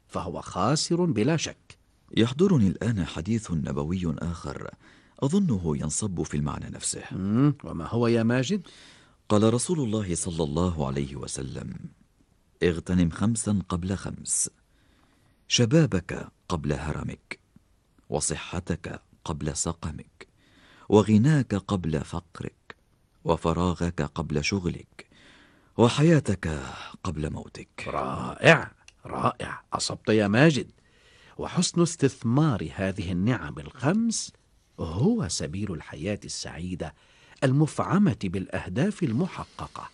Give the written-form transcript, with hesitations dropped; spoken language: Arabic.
فهو خاسر بلا شك. يحضرني الآن حديث نبوي آخر أظنه ينصب في المعنى نفسه. وما هو يا ماجد؟ قال رسول الله صلى الله عليه وسلم: اغتنم 5 قبل 5: شبابك قبل هرمك، وصحتك قبل سقمك، وغناك قبل فقرك، وفراغك قبل شغلك، وحياتك قبل موتك. رائع رائع، أصبت يا ماجد. وحسن استثمار هذه النعم الخمس هو سبيل الحياة السعيدة المفعمة بالأهداف المحققة.